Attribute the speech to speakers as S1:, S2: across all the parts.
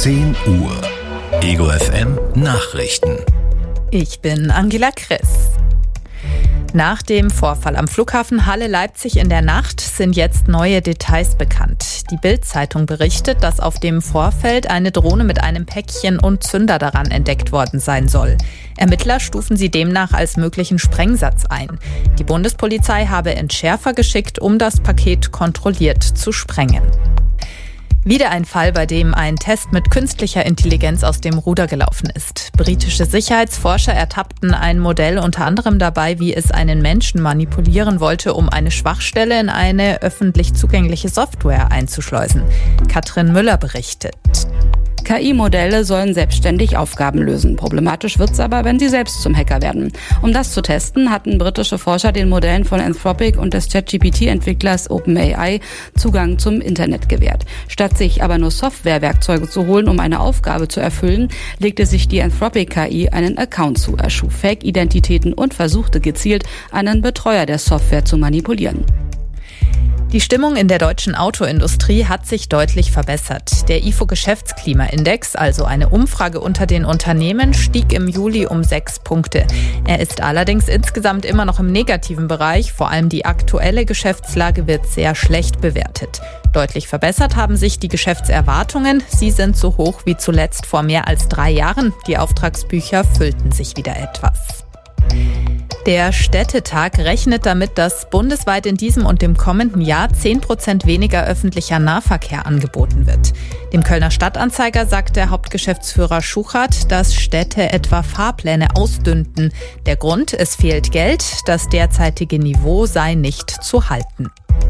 S1: 10 Uhr. Ego FM Nachrichten.
S2: Ich bin Angela Kriss. Nach dem Vorfall am Flughafen Halle-Leipzig in der Nacht sind jetzt neue Details bekannt. Die Bild-Zeitung berichtet, dass auf dem Vorfeld eine Drohne mit einem Päckchen und Zünder daran entdeckt worden sein soll. Ermittler stufen sie demnach als möglichen Sprengsatz ein. Die Bundespolizei habe Entschärfer geschickt, um das Paket kontrolliert zu sprengen. Wieder ein Fall, bei dem ein Test mit künstlicher Intelligenz aus dem Ruder gelaufen ist. Britische Sicherheitsforscher ertappten ein Modell unter anderem dabei, wie es einen Menschen manipulieren wollte, um eine Schwachstelle in eine öffentlich zugängliche Software einzuschleusen. Katrin Müller berichtet.
S3: KI-Modelle sollen selbstständig Aufgaben lösen. Problematisch wird's aber, wenn sie selbst zum Hacker werden. Um das zu testen, hatten britische Forscher den Modellen von Anthropic und des ChatGPT-Entwicklers OpenAI Zugang zum Internet gewährt. Statt sich aber nur Softwarewerkzeuge zu holen, um eine Aufgabe zu erfüllen, legte sich die Anthropic-KI einen Account zu, erschuf Fake-Identitäten und versuchte gezielt, einen Betreuer der Software zu manipulieren.
S2: Die Stimmung in der deutschen Autoindustrie hat sich deutlich verbessert. Der ifo-Geschäftsklimaindex, also eine Umfrage unter den Unternehmen, stieg im Juli um 6 Punkte. Er ist allerdings insgesamt immer noch im negativen Bereich. Vor allem die aktuelle Geschäftslage wird sehr schlecht bewertet. Deutlich verbessert haben sich die Geschäftserwartungen. Sie sind so hoch wie zuletzt vor mehr als 3 Jahren. Die Auftragsbücher füllten sich wieder etwas. Der Städtetag rechnet damit, dass bundesweit in diesem und dem kommenden Jahr 10% weniger öffentlicher Nahverkehr angeboten wird. Dem Kölner Stadtanzeiger sagt der Hauptgeschäftsführer Schuchert, dass Städte etwa Fahrpläne ausdünnten. Der Grund: es fehlt Geld, das derzeitige Niveau sei nicht zu halten.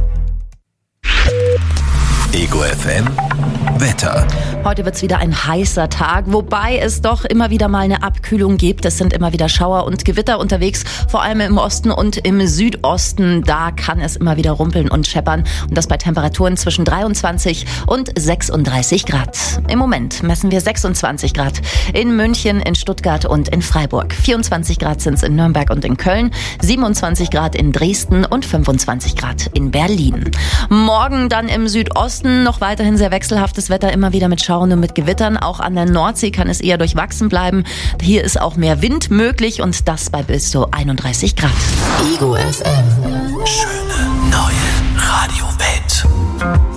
S1: Ego FM Wetter.
S4: Heute wird es wieder ein heißer Tag, wobei es doch immer wieder mal eine Abkühlung gibt. Es sind immer wieder Schauer und Gewitter unterwegs, vor allem im Osten und im Südosten. Da kann es immer wieder rumpeln und scheppern und das bei Temperaturen zwischen 23 und 36 Grad. Im Moment messen wir 26 Grad in München, in Stuttgart und in Freiburg. 24 Grad sind es in Nürnberg und in Köln, 27 Grad in Dresden und 25 Grad in Berlin. Morgen dann im Südosten noch weiterhin sehr wechselhaftes Wetter, immer wieder mit Schauern und mit Gewittern. Auch an der Nordsee kann es eher durchwachsen bleiben. Hier ist auch mehr Wind möglich und das bei bis zu 31 Grad.
S1: Ego FM. Schöne neue Radiowelt.